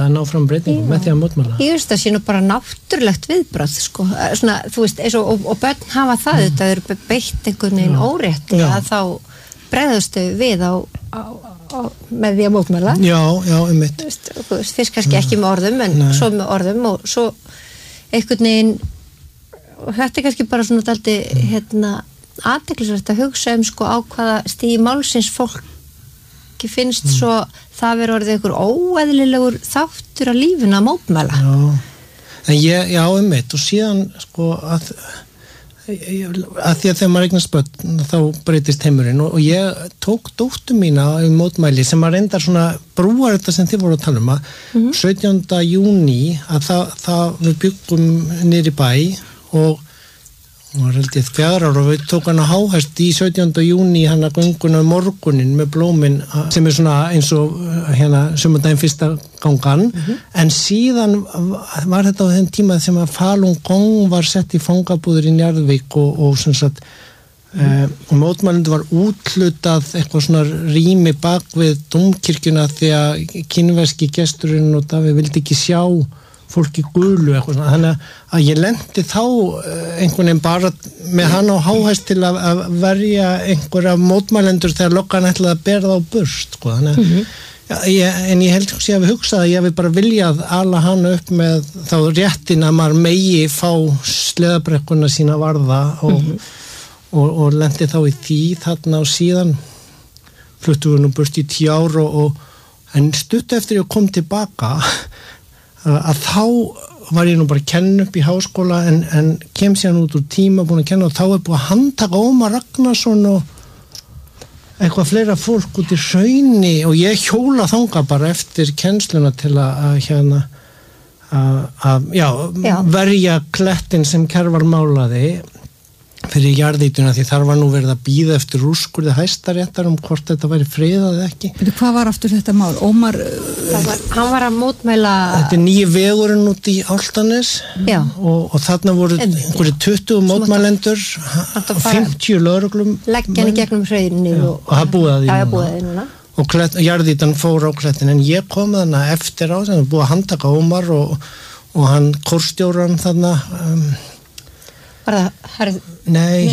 að ná fram breytingum með því að mótmæla. Ég veist það sé nú bara náttúrulegt viðbragð sko, svona, þú veist, eins og börn hafa það, þetta eru beitt einhvern veginn órétti að þá bregðustu við á með því að mótmæla. Já, einmitt. Þú veist, fyrst kannski ekki með orðum en svo með orðum og svo einhvern veginn, og þetta kannski bara svona daldi athyglisvert að hugsa sko á hvaða stigi málsins fólki finnst svo það verið orðið einhver óeðlilegur þáttur að lífinu að mótmæla. Já, einmitt og síðan sko að því að þegar maður eignast börn þá breytist heimurinn og ég tók dóttur mína í mótmæli sem að reyndar svona brúar þetta sem þið voru að tala að 17. júní að það við byggum niður í bæ og hún var held ég 4 ára og við tók hana háhæst í 17. júní hana gönguna morgunin með blómin sem svona eins og sumardaginn fyrsta gangan en síðan var þetta á þeim tíma sem að Falun Gong var sett í fangabúður í Njarðvík og sem sagt og mótmælendur var úthlutað eitthvað svona rými bak við dómkirkjuna því að kínverski gesturinn og Davíð vildi ekki sjá fólki gulu eitthvað svona, þannig að ég lendi þá einhvern veginn bara með hann á háhæst til að verja einhverja mótmælendur þegar löggan ætlaði að bera það á burt, sko, þannig en ég held að ég hafi hugsað að ég hafi bara viljað ala hann upp með þá réttin að maður megi fá sleðabrekkuna sína varða og lendi þá í því þarna og síðan fluttum við nú burt í 10 ár en stutt eftir ég kom tilbaka að þá var ég nú bara að kenna upp í háskóla en kem síðan út úr tíma búin að kenna og þá búið að handtaka Ómar Ragnarsson og eitthvað fleira fólk út í Hrauni og ég hjóla þanga bara eftir kennsluna til að verja klettin sem Kjarval málaði fyrir jarðýtuna því þar var nú verið að bíða eftir úrskurði Hæstaréttar hvort þetta væri friðað eða ekki. Hvað var aftur þetta mál? Ómar hann var að mótmæla Þetta nýji vegurinn út í Álftanes og þarna voru einhverju 20 mótmælendur og 50 lögreglum leggja hann í gegnum Hraunið og það búið að því núna og jarðýtan fór á klettin en ég kom þarna eftir á sem búið að handtaka Ómar og hann kórstjóran þarna Nei,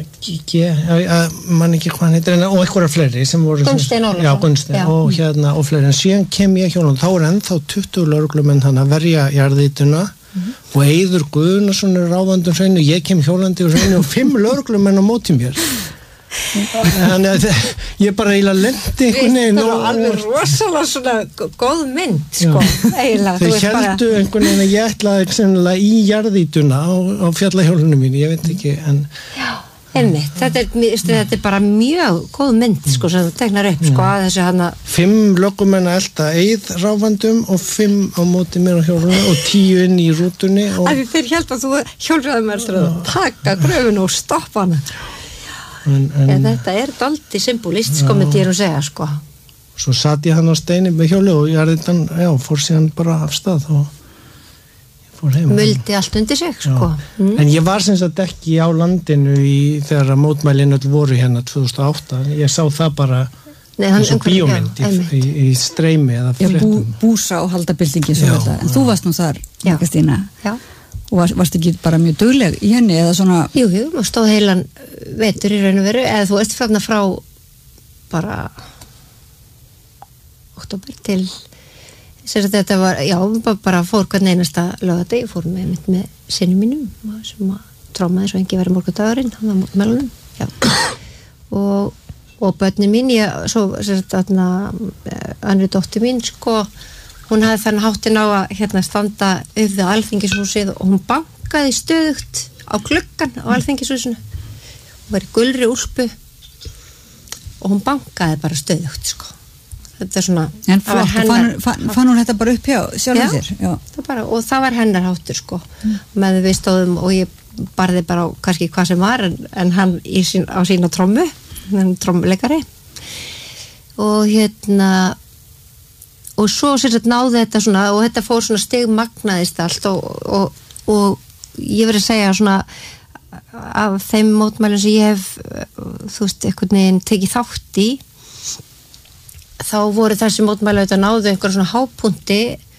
mann ekki hvað hann heitir og einhverjar fleiri sem voru Gunnsteinn Ólafsson og fleiri en síðan kem ég hjá hann þá ennþá 20 lögreglumenn hann að verja jarðýtuna og Eiður Guðnason ráðandi Hrauni ég kem hjólandi úr Hrauni og 5 lögreglumenn á móti mér þannig að ég bara eiginlega lendi einhvern veginn og alveg rosalega svona góð mynd sko, eiginlega þau héldu einhvern veginn að ég ætlaði sennilega í jarðýtuna á fjallahjólunum mín, ég veit ekki en einmitt, þetta er bara mjög góð mynd sko sem þú tegnar upp sko að þessi hana 5 löggumenn að elta Eið ráfandum og 5 á móti mér á hjólunum og 10 inn í rútunni Því þeir held að þú hjólraðum að taka gröfuna og stoppa hana en þetta daldi symbolist sko myndi ég nú segja sko svo satt ég hann á steini með hjóli og jarðýtan fór síðan bara af stað og ég fór heim muldi allt undir sig sko en ég var sem sagt ekki á landinu þegar mótmælin öll voru hérna 2008 ég sá það bara eins og bíómynd í streymi eða fréttum búsa og halda byltingi en þú varst nú þar Kristína og varst ekki bara mjög dugleg í henni eða svona Jú, og stóð heilan vetur í raun og veru eða þú veist þarna frá bara október til sér að þetta var bara fór hvern einasta laugardegi fór með sinni mínum sem að trómaði svo engi verið morgundagurinn hann var melunum og börnin mín svo sér að þarna annri dóttir mín sko hún hafði þannig háttin á að standa upp við Alþingishúsið og hún bankaði stöðugt á gluggan á Alþingishúsinu hún var í gulri úlpu og hún bankaði bara stöðugt sko. Þetta er svona en fann hún þetta bara upp hjá sjálfum sér? Og það var hennar háttur sko með við stóðum og ég barði bara á kannski hvað sem var en hann á sína trommu trommuleikari og og svo sérstaklega náði þetta svona og þetta fór svona stigmagnaðist allt og ég verið að segja svona af þeim mótmælum sem ég hef þú veist, einhvern veginn tekið þátt í þá voru þessi mótmæli auðvitað náðu einhver svona hápunti